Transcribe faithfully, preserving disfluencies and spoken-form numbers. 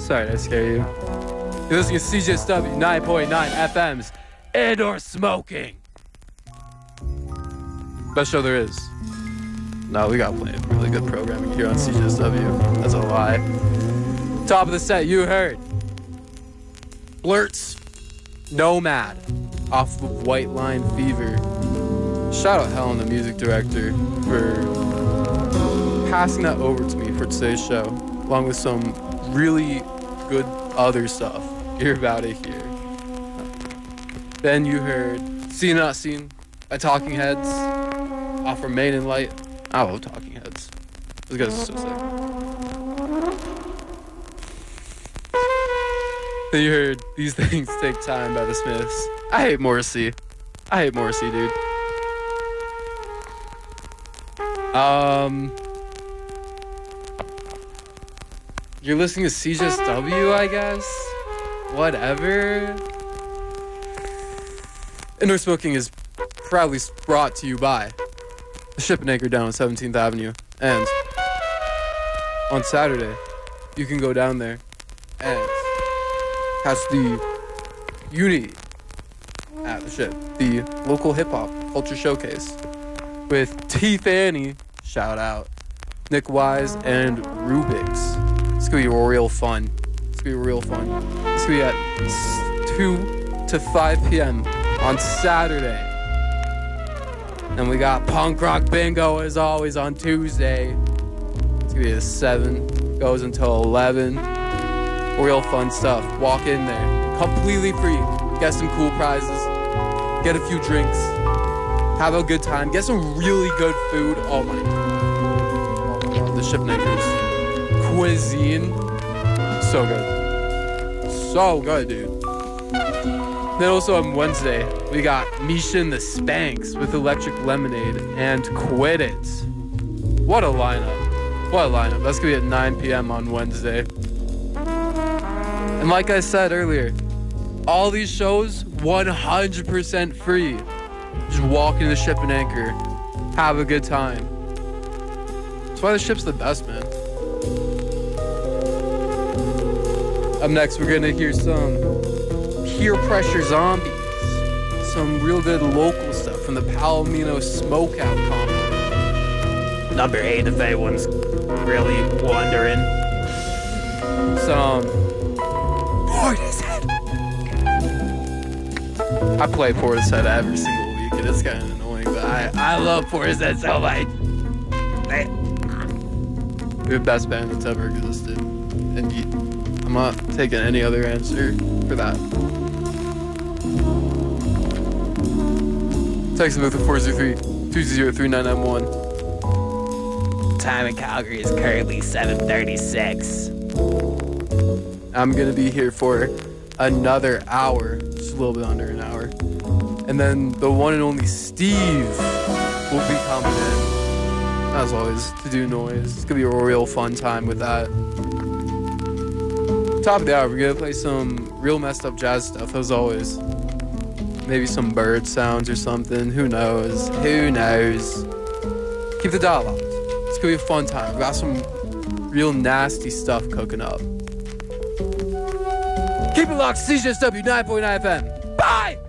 Sorry to scare you. You're listening to C J S W nine point nine F M's Indoor Smoking. Best show there is. No, we got plenty of really good programming here on C J S W. That's a lie. Top of the set, you heard Blurt's Nomad off of White Line Fever. Shout out Helen, the music director, for passing that over to me for today's show, along with some really good other stuff. You're about it here. Then you heard Seen Not Seen by Talking Heads off Remain in Light. I love Talking Heads. Those guys are so sick. Then you heard These Things Take Time by the Smiths. I hate Morrissey. I hate Morrissey, dude. Um, you're listening to C J S W, I guess? Whatever. Indoor Smoking is proudly brought to you by the Ship and Anchor down on seventeenth Avenue. And on Saturday, you can go down there and catch the Uni at the Ship, the local hip-hop culture showcase with T. Fanny, shout out, Nick Wise, and Rubik's. It's gonna be real fun. It's gonna be real fun. It's gonna be at two to five p.m. on Saturday. And we got Punk Rock Bingo as always on Tuesday. It's gonna be at seven, goes until eleven. Real fun stuff. Walk in there, completely free. Get some cool prizes. Get a few drinks. Have a good time. Get some really good food. Oh my god. Oh my god. The Ship and Anchor's cuisine. So good. So good, dude. Then also on Wednesday, we got Misha and the Spanks with Electric Lemonade and Quit It. What a lineup. What a lineup. That's going to be at nine p.m. on Wednesday. And like I said earlier, all these shows, one hundred percent free. Just walk into the Ship and Anchor. Have a good time. That's why the Ship's the best, man. Up next, we're going to hear some Peer Pressure Zombies. Some real good local stuff from the Palomino Smokeout combo. Number eight, if anyone's really wondering. Some Portishead. I play Portishead every single week, and it's kind of annoying, but I, I love Portishead so much. They're the best band that's ever existed. And you, I'm not taking any other answer for that. Text me with the four zero three, two zero three nine nine one. Time in Calgary is currently seven thirty-six. I'm going to be here for another hour, just a little bit under an hour. And then the one and only Steve will be coming in, as always, to do noise. It's going to be a real fun time with that. Top of the hour, we're going to play some real messed up jazz stuff, as always. Maybe some bird sounds or something. Who knows? Who knows? Keep the dial locked. It's going to be a fun time. We got some real nasty stuff cooking up. Keep it locked. C J S W nine point nine F M. Bye!